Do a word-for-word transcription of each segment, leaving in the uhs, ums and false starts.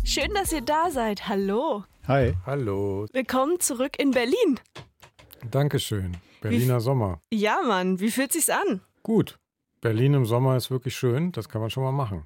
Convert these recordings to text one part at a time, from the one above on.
Schön, dass ihr da seid. Hallo. Hi. Hallo. Willkommen zurück in Berlin. Dankeschön. Berliner Wie, Sommer. Ja, Mann. Wie fühlt sich's an? Gut. Berlin im Sommer ist wirklich schön. Das kann man schon mal machen.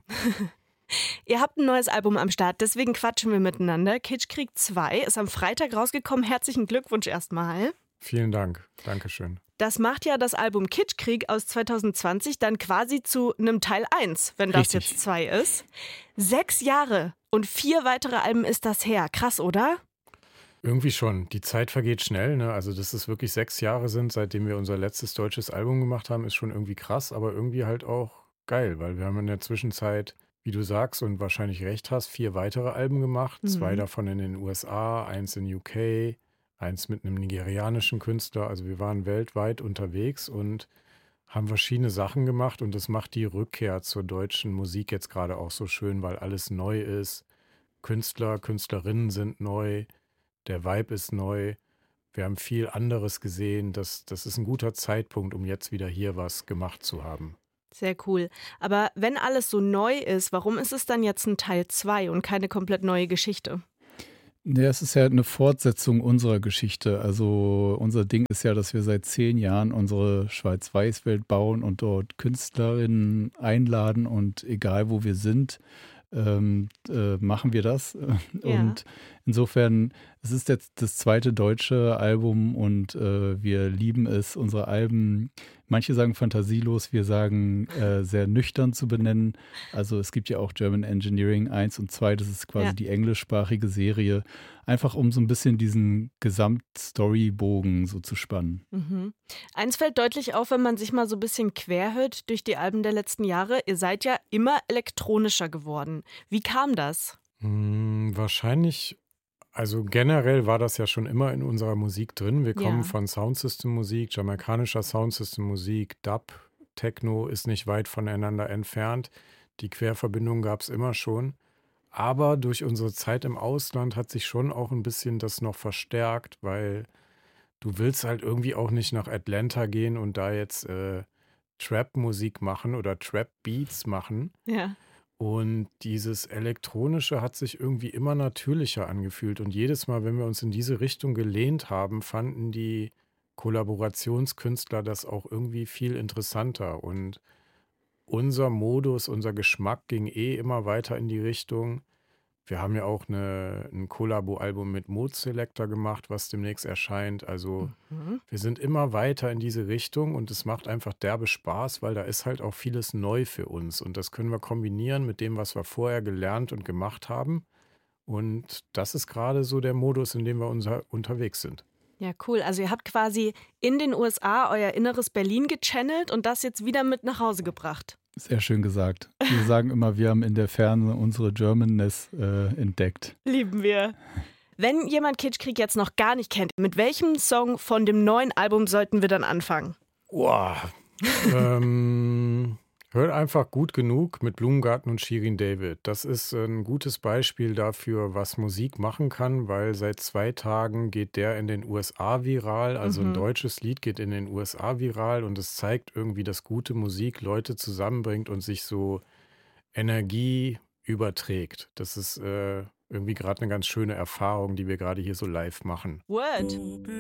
Ihr habt ein neues Album am Start, deswegen quatschen wir miteinander. Kitschkrieg zwei ist am Freitag rausgekommen. Herzlichen Glückwunsch erstmal. Vielen Dank. Dankeschön. Das macht ja das Album Kitschkrieg aus zwanzig zwanzig dann quasi zu einem Teil eins, wenn das Richtig. jetzt zwei ist. Sechs Jahre und vier weitere Alben ist das her. Krass, oder? Irgendwie schon. Die Zeit vergeht schnell. Ne? Also, dass es wirklich sechs Jahre sind, seitdem wir unser letztes deutsches Album gemacht haben, ist schon irgendwie krass, aber irgendwie halt auch geil, weil wir haben in der Zwischenzeit, wie du sagst und wahrscheinlich recht hast, vier weitere Alben gemacht. Mhm. Zwei davon in den U S A, eins in U K, eins mit einem nigerianischen Künstler. Also wir waren weltweit unterwegs und haben verschiedene Sachen gemacht und das macht die Rückkehr zur deutschen Musik jetzt gerade auch so schön, weil alles neu ist. Künstler, Künstlerinnen sind neu, der Vibe ist neu. Wir haben viel anderes gesehen. Das, das ist ein guter Zeitpunkt, um jetzt wieder hier was gemacht zu haben. Sehr cool. Aber wenn alles so neu ist, warum ist es dann jetzt ein Teil zwei und keine komplett neue Geschichte? Ja, es ist ja eine Fortsetzung unserer Geschichte. Also unser Ding ist ja, dass wir seit zehn Jahren unsere Schwarz-Weiß-Welt bauen und dort Künstlerinnen einladen und egal wo wir sind, ähm, äh, machen wir das. Ja. Und insofern, es ist jetzt das zweite deutsche Album und äh, wir lieben es, unsere Alben, manche sagen fantasielos, wir sagen äh, sehr nüchtern zu benennen. Also es gibt ja auch German Engineering eins und zwei, das ist quasi Ja. die englischsprachige Serie, einfach um so ein bisschen diesen Gesamtstorybogen so zu spannen. Mhm. Eins fällt deutlich auf, wenn man sich mal so ein bisschen querhört durch die Alben der letzten Jahre. Ihr seid ja immer elektronischer geworden. Wie kam das? Hm, wahrscheinlich, also generell war das ja schon immer in unserer Musik drin. Wir kommen Ja. von Soundsystem-Musik, jamaikanischer Soundsystem-Musik, Dub, Techno ist nicht weit voneinander entfernt. Die Querverbindung gab es immer schon. Aber durch unsere Zeit im Ausland hat sich schon auch ein bisschen das noch verstärkt, weil du willst halt irgendwie auch nicht nach Atlanta gehen und da jetzt äh, Trap-Musik machen oder Trap-Beats machen. Ja. Und dieses Elektronische hat sich irgendwie immer natürlicher angefühlt. Und jedes Mal, wenn wir uns in diese Richtung gelehnt haben, fanden die Kollaborationskünstler das auch irgendwie viel interessanter. Und unser Modus, unser Geschmack ging eh immer weiter in die Richtung. Wir haben ja auch eine, ein Kollabo-Album mit Mode Selector gemacht, was demnächst erscheint. Also Mhm. wir sind immer weiter in diese Richtung und es macht einfach derbe Spaß, weil da ist halt auch vieles neu für uns. Und das können wir kombinieren mit dem, was wir vorher gelernt und gemacht haben. Und das ist gerade so der Modus, in dem wir unser, unterwegs sind. Ja, cool. Also ihr habt quasi in den U S A euer inneres Berlin gechannelt und das jetzt wieder mit nach Hause gebracht. Sehr schön gesagt. Wir sagen immer, wir haben in der Ferne unsere Germanness äh, entdeckt. Lieben wir. Wenn jemand Kitschkrieg jetzt noch gar nicht kennt, mit welchem Song von dem neuen Album sollten wir dann anfangen? Wow. ähm, hört einfach gut genug mit Blumengarten und Shirin David. Das ist ein gutes Beispiel dafür, was Musik machen kann, weil seit zwei Tagen geht der in den U S A viral. Also ein Mhm. deutsches Lied geht in den U S A viral und es zeigt irgendwie, dass gute Musik Leute zusammenbringt und sich so Energie überträgt. Das ist äh, irgendwie gerade eine ganz schöne Erfahrung, die wir gerade hier so live machen. Word.